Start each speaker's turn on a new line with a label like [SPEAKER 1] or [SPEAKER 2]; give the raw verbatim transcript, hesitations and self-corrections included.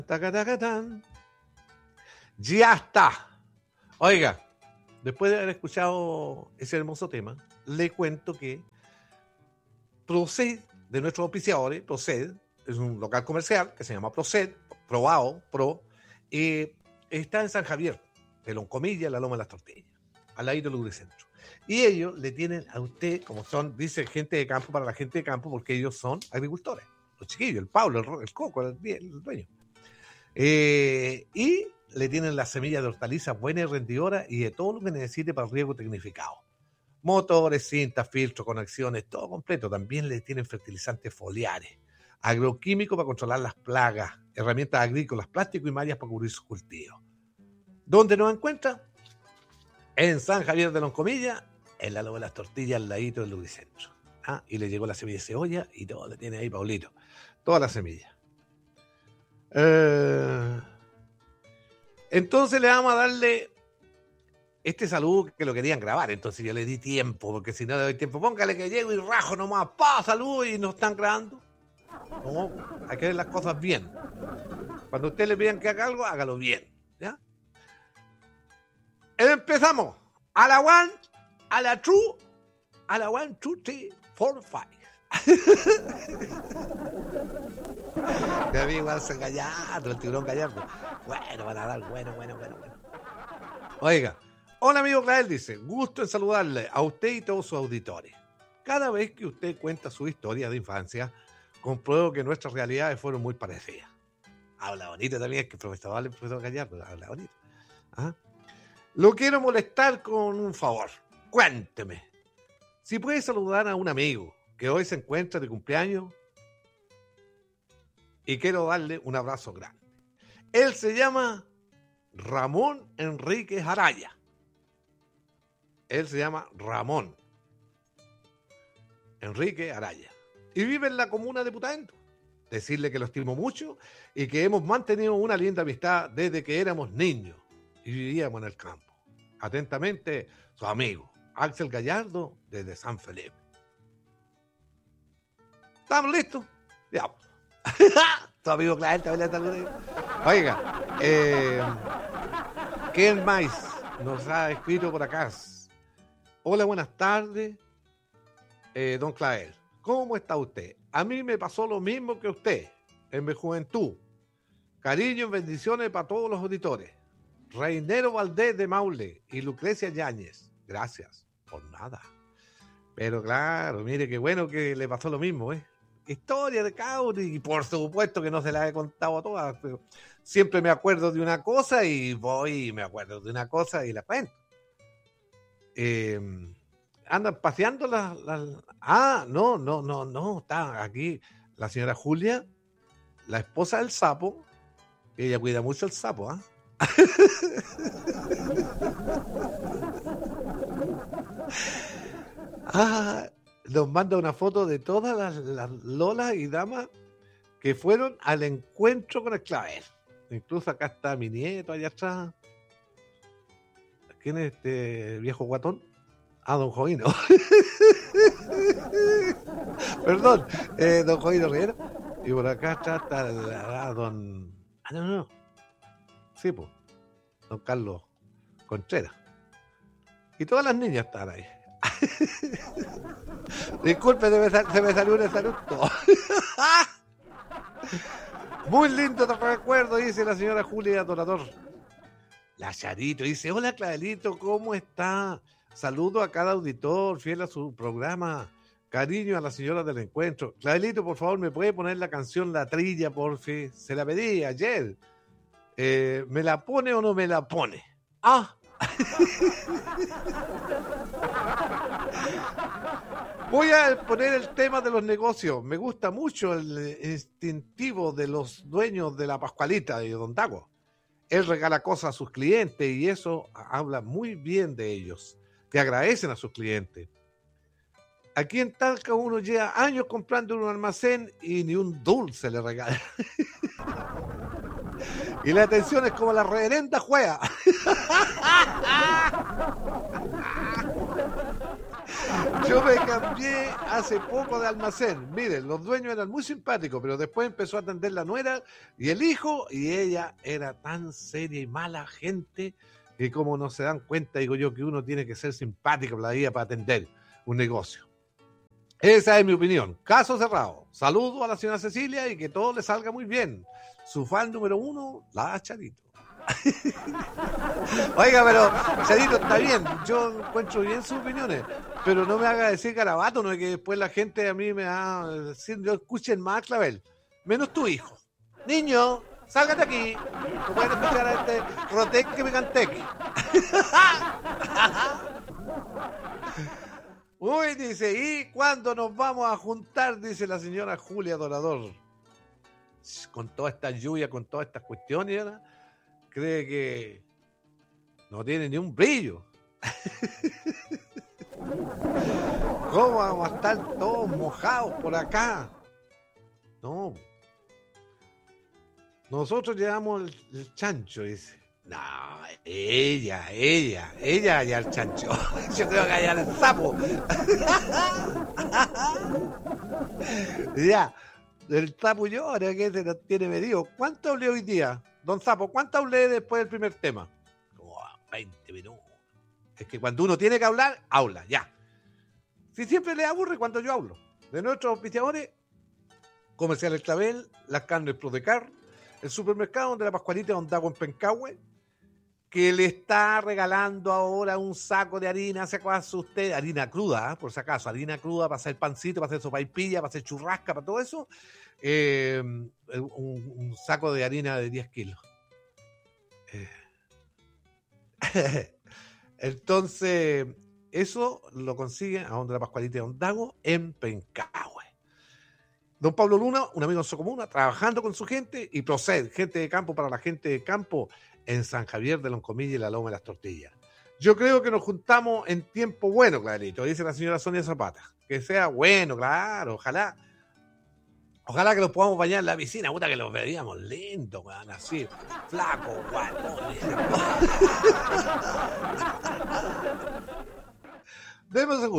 [SPEAKER 1] Tacatacatán. Ya está. Oiga, después de haber escuchado ese hermoso tema, le cuento que Proced, de nuestros auspiciadores, Proced, es un local comercial que se llama Proced, probado, pro, eh, está en San Javier, de Loncomilla, la Loma de las Tortillas, al lado del Lubricentro. Y ellos le tienen a usted, como son, dice, gente de campo para la gente de campo, porque ellos son agricultores. Los chiquillos, el Pablo, el, el Coco, el, el dueño. Eh, y le tienen las semillas de hortalizas buenas y rendidoras y de todo lo que necesite para el riego tecnificado. Motores, cintas, filtros, conexiones, todo completo. También le tienen fertilizantes foliares, agroquímicos para controlar las plagas, herramientas agrícolas, plástico y mallas para cubrir sus cultivos. ¿Dónde nos encuentra? En San Javier de Loncomilla, en la Loma de las Tortillas, al ladito del Lubricentro. Ah, y le llegó la semilla de cebolla y todo le tiene ahí Paulito. Toda la semilla. Eh, entonces le vamos a darle este saludo que lo querían grabar. Entonces yo le di tiempo, porque si no le doy tiempo, póngale que llego y rajo nomás. ¡Pa! Salud, y nos están grabando. No, hay que ver las cosas bien. Cuando ustedes le pidan que haga algo, hágalo bien. ¿Ya? Empezamos. A la one, a la two, a la one, two, three, four, five. Mi amigo Alce Gallardo, el tiburón Gallardo. Bueno, van a dar, bueno, bueno, bueno, bueno. Oiga, hola amigo Clael, dice, gusto en saludarle a usted y todos sus auditores. Cada vez que usted cuenta su historia de infancia, compruebo que nuestras realidades fueron muy parecidas. Habla bonito también, es que el profesor, el profesor Gallardo, habla bonito. ¿Ah? Lo quiero molestar con un favor. Cuénteme. Si puede saludar a un amigo que hoy se encuentra de cumpleaños y quiero darle un abrazo grande. Él se llama Ramón Enríquez Araya. Él se llama Ramón Enrique Araya. Y vive en la comuna de Putaendo. Decirle que lo estimo mucho y que hemos mantenido una linda amistad desde que éramos niños y vivíamos en el campo. Atentamente, su amigo, Axel Gallardo, desde San Felipe. ¿Estamos listos? Ya. Tu amigo Clael también está con él. Oiga, eh, ¿quién más nos ha escrito por acá? Hola, buenas tardes, eh, don Clael. ¿Cómo está usted? A mí me pasó lo mismo que usted en mi juventud. Cariño y bendiciones para todos los auditores. Reinero Valdés de Maule y Lucrecia Yáñez. Gracias por nada. Pero claro, mire qué bueno que le pasó lo mismo, ¿eh? Historia de Cauri, y por supuesto que no se la he contado a todas, pero siempre me acuerdo de una cosa y voy y me acuerdo de una cosa y la cuento. Eh, andan paseando las... La, ah, no, no, no, no, está aquí la señora Julia, la esposa del sapo, que ella cuida mucho el sapo, ¿ah? ¿eh? Ah, nos manda una foto de todas las, las lolas y damas que fueron al encuentro con el Clavel. Incluso acá está mi nieto allá atrás. ¿Quién es este viejo guatón? Ah, don Jovino. Perdón, eh, don Jovino Riera. Y por acá está, está ah, don... Ah, no, no. Sí, pues. Don Carlos Contreras. Y todas las niñas están ahí. Disculpe, se me, sal, se me salió un esaruto. Muy lindo te recuerdo, dice la señora Julia Dorador. La Charito dice, hola Clarito, ¿cómo está? Saludo a cada auditor, fiel a su programa. Cariño a la señora del encuentro. Clarito, por favor, ¿me puede poner la canción La Trilla, porfi? Se la pedí ayer. Eh, ¿Me la pone o no me la pone? Ah. Voy a poner el tema de los negocios. Me gusta mucho el instintivo de los dueños de la Pascualita de Don Dago. Él regala cosas a sus clientes y eso habla muy bien de ellos. Que agradecen a sus clientes. Aquí en Talca uno lleva años comprando en un almacén y ni un dulce le regala. Y la atención es como la reverenda juega. Yo me cambié hace poco de almacén. Miren, los dueños eran muy simpáticos, pero después empezó a atender la nuera y el hijo, y ella era tan seria y mala gente que como no se dan cuenta, digo yo, que uno tiene que ser simpático por la vida para atender un negocio. Esa es mi opinión. Caso cerrado. Saludo a la señora Cecilia y que todo le salga muy bien. Su fan número uno, la Charito. Oiga, pero Charito, está bien, yo encuentro bien sus opiniones, pero no me haga decir garabato, no es que después la gente a mí me va a decir, yo escuchen más, Clavel, menos tu hijo. Niño, sálgate aquí, no pueden escuchar a este Rotec que me canteque. Uy, dice, ¿y cuándo nos vamos a juntar? Dice la señora Julia Dorador. Con toda esta lluvia, con todas estas cuestiones, ¿verdad? Cree que no tiene ni un brillo. ¿Cómo vamos a estar todos mojados por acá? No. Nosotros llevamos el, el chancho, dice. No, ella, ella, ella allá el chancho. Yo creo que allá el sapo. Ya, el sapo llora que se nos tiene medido. ¿Cuánto hablé hoy día? Don Sapo, ¿cuánto hablé después del primer tema? Como veinte minutos. Es que cuando uno tiene que hablar, habla, ya. Si siempre le aburre cuando yo hablo. De nuestros auspiciadores, Comercial El Clavel, las carnes Prodecar, el supermercado de la Pascualita Don Dago en Pencahue, que le está regalando ahora un saco de harina, ¿se acuerda usted? Harina cruda, ¿eh? Por si acaso, harina cruda para hacer pancito, para hacer sopaipilla, para hacer churrasca, para todo eso. Eh, un, un saco de harina de diez kilos. Eh. Entonces, eso lo consiguen a donde la Pascualita de Don Dago en Pencahue. Don Pablo Luna, un amigo en su comuna, trabajando con su gente, y Proced, gente de campo para la gente de campo, en San Javier de Loncomilla y la Loma de las Tortillas. Yo creo que nos juntamos en tiempo bueno, clarito, dice la señora Sonia Zapata. Que sea bueno, claro, ojalá. Ojalá que los podamos bañar en la piscina, puta que los veríamos lindos, weón, así, flacos, guatones. Deme un segundo.